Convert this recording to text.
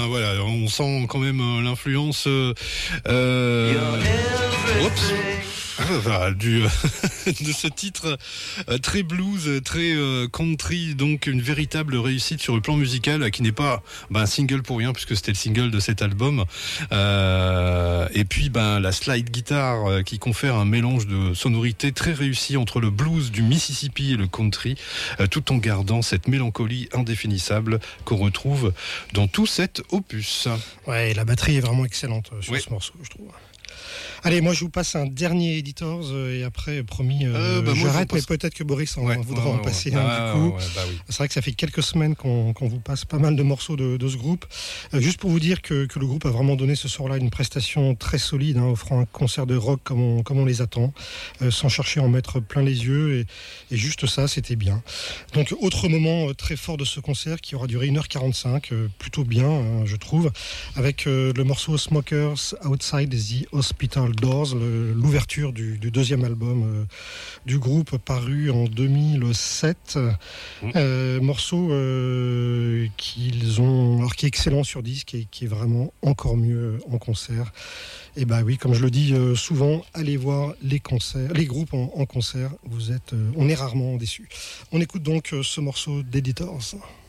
Voilà, on sent quand même l'influence de ce titre très blues, très country, donc une véritable réussite sur le plan musical qui n'est pas un single pour rien puisque c'était le single de cet album. Et puis la slide guitare qui confère un mélange de sonorités très réussi entre le blues du Mississippi et le country, tout en gardant cette mélancolie indéfinissable qu'on retrouve dans tout cet opus. Ouais, la batterie est vraiment excellente sur ce morceau, je trouve. Allez, moi je vous passe un dernier Editors et après, promis, j'arrête, mais peut-être que Boris voudra en passer un du coup. Oui. C'est vrai que ça fait quelques semaines qu'on vous passe pas mal de morceaux de ce groupe. Juste pour vous dire que le groupe a vraiment donné ce soir-là une prestation très solide, offrant un concert de rock comme on les attend, sans chercher à en mettre plein les yeux, et juste ça, c'était bien. Donc, autre moment très fort de ce concert qui aura duré 1h45, plutôt bien, je trouve, avec le morceau Smokers Outside the Hospital Doors, l'ouverture du deuxième album du groupe paru en 2007. Morceau qui est excellent sur disque et qui est vraiment encore mieux en concert. Et oui, comme je le dis souvent, allez voir les groupes en concert. On est rarement déçus. On écoute donc ce morceau d'Editors.